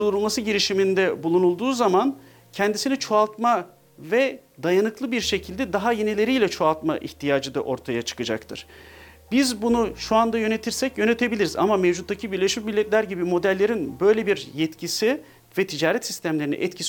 durdurulması girişiminde bulunulduğu zaman kendisini çoğaltma ve dayanıklı bir şekilde daha yenileriyle çoğaltma ihtiyacı da ortaya çıkacaktır. Biz bunu şu anda yönetirsek yönetebiliriz ama mevcuttaki Birleşmiş Milletler gibi modellerin böyle bir yetkisi ve ticaret sistemlerine etkisi